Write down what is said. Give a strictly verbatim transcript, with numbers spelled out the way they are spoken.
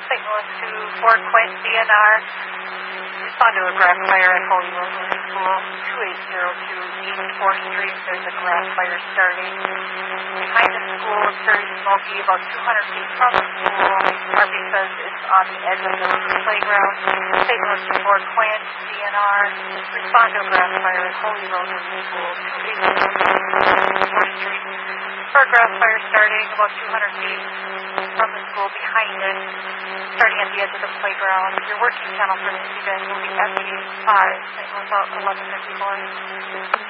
Saint Louis to Fort Quint D N R. Respond to a grass fire at Holy Rosary School, two eight zero two East fourth Street. There's a grass fire starting. Behind the school, it's very smoky, about two hundred feet from the school. Harvey says it's on the edge of the playground. Saint Louis to Fort Quint D N R. Respond to a grass fire at Holy Rosary School, two eight zero two East fourth Street. For a grass fire starting about two hundred feet from the school, behind it, starting at the edge of the playground. Your working channel for this event will be F E five, Saint Louis, about eleven fifty-four.